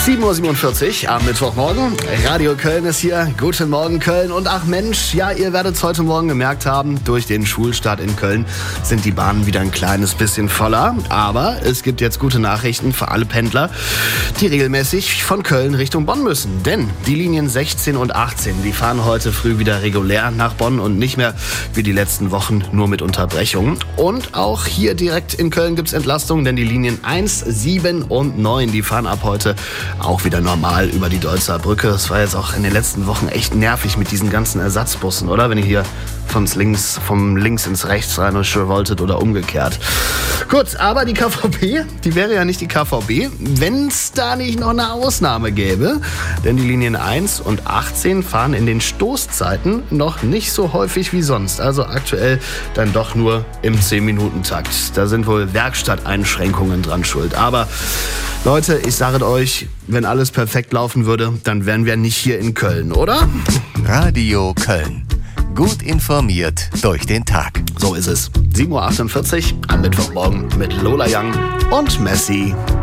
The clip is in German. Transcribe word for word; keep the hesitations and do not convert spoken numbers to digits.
sieben Uhr siebenundvierzig am Mittwochmorgen. Radio Köln ist hier. Guten Morgen, Köln. Und ach Mensch, ja, ihr werdet es heute Morgen gemerkt haben, durch den Schulstart in Köln sind die Bahnen wieder ein kleines bisschen voller. Aber es gibt jetzt gute Nachrichten für alle Pendler, die regelmäßig von Köln Richtung Bonn müssen. Denn die Linien sechzehn und achtzehn, die fahren heute früh wieder regulär nach Bonn und nicht mehr wie die letzten Wochen nur mit Unterbrechungen. Und auch hier direkt in Köln gibt es Entlastung, denn die Linien eins, sieben und neun, die fahren ab heute auch wieder normal über die Deutzer Brücke. Das war jetzt auch in den letzten Wochen echt nervig mit diesen ganzen Ersatzbussen, oder? Wenn ihr hier vom links, vom links ins rechts rein wolltet oder umgekehrt. Gut, aber die K V B, die wäre ja nicht die K V B, wenn es da nicht noch eine Ausnahme gäbe. Denn die Linien eins und achtzehn fahren in den Stoßzeiten noch nicht so häufig wie sonst. Also aktuell dann doch nur im zehn-Minuten-Takt. Da sind wohl Werkstatteinschränkungen dran schuld. Aber Leute, ich sage euch, wenn alles perfekt laufen würde, dann wären wir nicht hier in Köln, oder? Radio Köln. Gut informiert durch den Tag. So ist es. sieben Uhr achtundvierzig am Mittwochmorgen mit Lola Young und Messi.